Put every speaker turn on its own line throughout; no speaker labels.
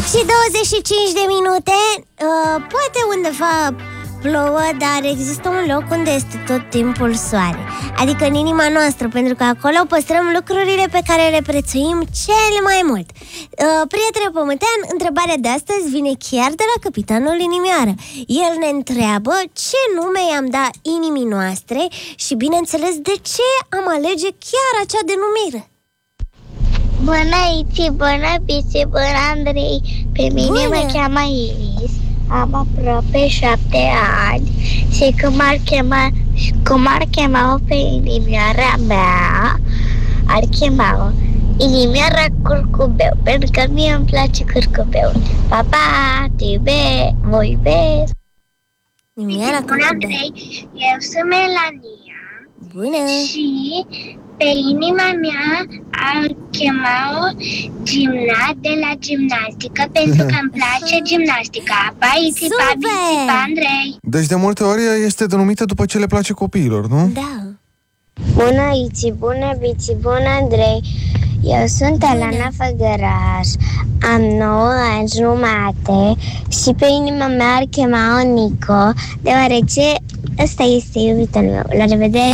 Și 25 de minute. Poate undeva plouă, dar există un loc unde este tot timpul soare, adică în inima noastră, pentru că acolo păstrăm lucrurile pe care le prețuim cel mai mult. Prietene Pământean, întrebarea de astăzi vine chiar de la capitanul Inimioară. El ne întreabă ce nume i-am dat inimii noastre și, bineînțeles, de ce am alege chiar acea denumire.
Bună, Iți, bună, Bici, bună, Andrei. Pe mine mă cheamă Iris. Am aproape 7 ani și cum ar chema-o pe inimioara mea, ar chema-o Inimioara Curcubeu, pentru că mie îmi place curcubeu. Pa, pa, te iubesc, vă iubesc.
Inimioara Curcubeu.
Andrei, eu sunt Melania.
Bună.
Și pe inima mea ar chema-o Gimna de la gimnastică, pentru că îmi place gimnastica. Pa, Iți, pa, Bici, pa, Andrei.
Deci de multe ori este denumită după ce le place copiilor, nu?
Da.
Bună, Iți, bună, Bici, bună, Andrei. Eu sunt Elena Făgăraș, am 9 ani jumate și pe inima mea ar chema-o Nico, deoarece ăsta este iubitul meu. La revedere!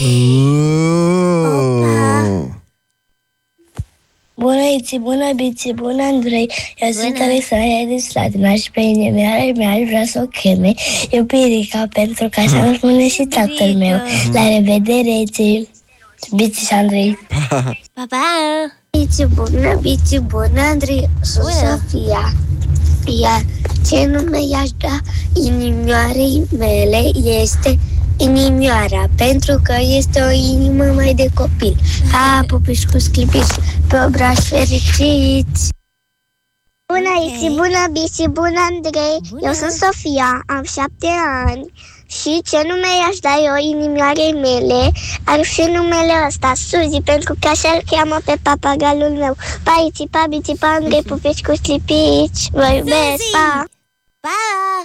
Bună, Iți, bună, Bici, bună, Andrei. Eu sunt Alexandra din Slatina și pe inimioara mea aș vrea să o cheme Iubirica, pentru că așa îmi spune și tatăl meu. La revedere, Iți, Bici și Andrei.
Pa, pa!
Bici bună, Bici bună, Andrei. Sunt Sofia. Iar ce nume i-aș da inimioarei mele este Inimioara, pentru că este o inimă mai de copil. Ha, pupici cu sclipici, pe obraș fericiți. Bună, Iți, bună, Bici, bună, Andrei. Eu sunt Sofia, am 7 ani. Și ce nume i-aș da eu inimioarei mele ar fi numele ăsta, Suzy, pentru că așa îl cheamă pe papagalul meu. Pa, Iți, pa, Bici, pa, Andrei, pupici cu sclipici. Vă iubesc, pa!
Pa!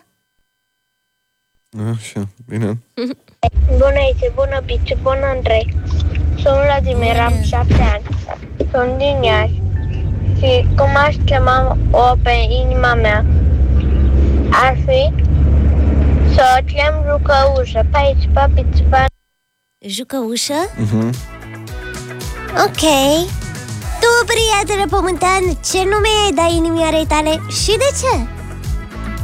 Așa, bine.
Bună, Iți, bună, Bici, bună, Andrei. Sunt Vladimir, am 7 ani. Sunt din Iași. Și cum aș chema o pe inima mea ar fi să o chem Jucăușă. Pa, Iți, pa, Bici, pa.
Jucăușă? Ok. Tu, prietene Pământean, ce nume ai dat inimioarei tale și de ce?